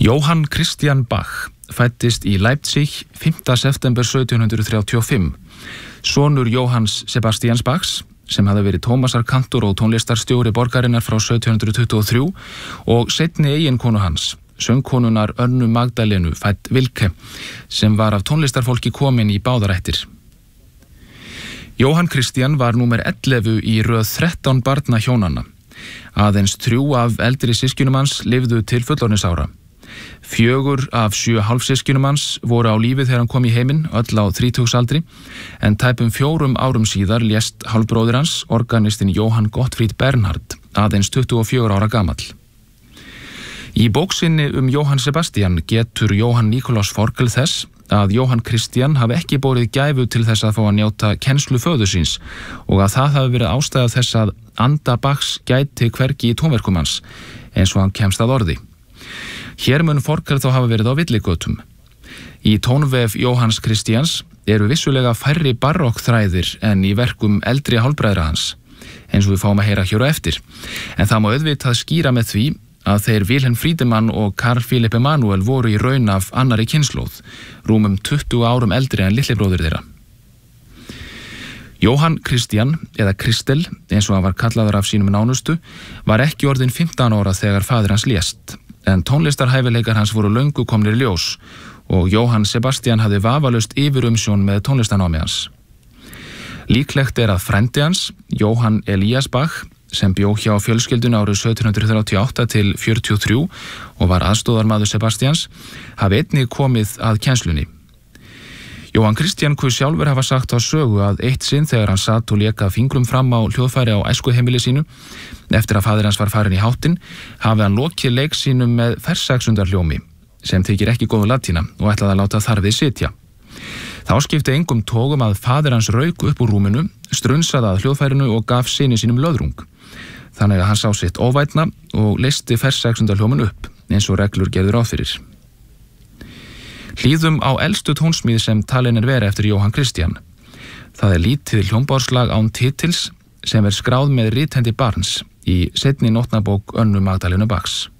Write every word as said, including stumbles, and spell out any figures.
Johann Christian Bach fæddist í Leipzig fimmta september sautján hundrað þrjátíu og fimm. Sonur Jóhanns Sebastians Bachs, sem hafði verið tómasarkantor og tónlistarstjóri borgarinnar frá sautján hundrað tuttugu og þrjú, og seinni eiginkonu hans, söngkonunar Önnu Magdalenu fædd Wilke, sem var af tónlistarfólki komin í báðarættir. Johann Christian var númer ellefu í röð þrettán barna hjónanna. Aðeins þrjú af eldri systkinum hans lifðu til fullorðinsára. Fjögur af sjö hálfsystkjunum hans voru á lífi þegar hann kom í heiminn, öll á þrítugsaldri, en tæpum fjórum árum síðar lést hálfbróðir hans, organistinn Johann Gottfried Bernhard, aðeins tuttugu og fjögurra ára gamall. Í bóksinni um Johann Sebastian getur Johann Nikolaus Forkel þess að Johann Christian hafi ekki borið gæfu til þess að fá að njóta kennslu föður síns og að það hafi verið ástæða þess að anda Bachs gæti hvergi í tónverkum hans, eins og hann kemst að orði. Hér mun Forkel þó hafa verið á villigötum. Í tónvef Jóhanns Christians eru vissulega færri barokkþræðir en í verkum eldri hálfbræðra hans, eins og við fáum að heyra hér á eftir. En það má auðvitað skýra með því að þeir Wilhelm Friedemann og Karl Philipp Emanuel voru í raun af annarri kynslóð, rúmum tuttugu árum eldri en litlibróðir þeirra. Johann Christian, eða Kristel, eins og hann var kallaður af sínum nánustu, var ekki orðinn fimmtán ára þegar faðir hans lést, en tónlistarhæfileikar hans voru löngu komnir í ljós og Johann Sebastian hafði vafalaust yfirumsjón með tónlistarnámi hans. Líklegt er að frændi hans, Johann Elias Bach, sem bjó hjá fjölskyldunni árið sautján hundrað þrjátíu og átta til fjörutíu og þrjú og var aðstoðarmaður Sebastians, hafi einnig komið að kennslunni. Johann Christian kunne sjálfur hafa sagt á sögu að eitt sinn þegar hann satt og léka fingrum fram á hljóðfæri á æskuheimili sínu, eftir að faðir hans var farin í háttinn, hafi hann lokið leik sínum með fersaxundarhljómi, sem þykir ekki góðu latína og ætlaði að láta þarfið sitja. Þá skipti engum tógum að faðir hans rauk upp úr rúminu, strunsaði að hljóðfærinu og gaf syni sínum löðrung. Þannig að hann sá sitt óvætna og leysti fersaxundarhljómin upp, eins og reglur gerðu ráð fyrir. Hlýðum á elstu tónsmíð sem talin er verið eftir Johann Christian. Það er lítið hljómbárslag án titils sem er skráð með rithendi Barnes í seinni nótnabók Önnu Magdalenu Bachs.